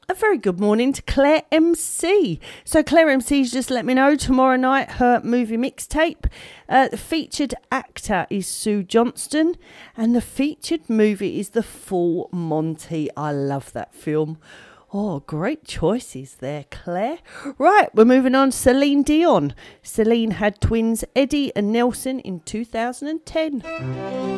A very good morning to Claire MC. So Claire MC's just let me know tomorrow night her movie mixtape. The featured actor is Sue Johnston and the featured movie is The Full Monty. I love that film. Oh, great choices there, Claire. Right, we're moving on. Celine Dion. Celine had twins Eddie and Nelson in 2010.